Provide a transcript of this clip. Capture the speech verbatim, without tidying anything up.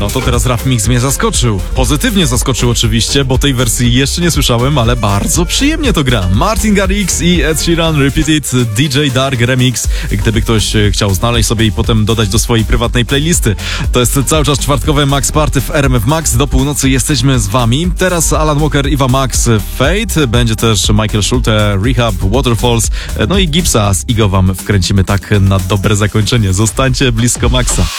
No to teraz Rap Mix mnie zaskoczył. Pozytywnie zaskoczył oczywiście, bo tej wersji jeszcze nie słyszałem, ale bardzo przyjemnie to gra. Martin Garrix i Ed Sheeran Repeated D J Dark Remix. Gdyby ktoś chciał znaleźć sobie i potem dodać do swojej prywatnej playlisty. To jest cały czas czwartkowe Max Party w R M F Max. Do północy jesteśmy z wami. Teraz Alan Walker, Eva Max, Fate. Będzie też Michael Schulte, Rehab, Waterfalls. No i Gipsa z Igo wam wkręcimy tak na dobre zakończenie. Zostańcie blisko Maxa.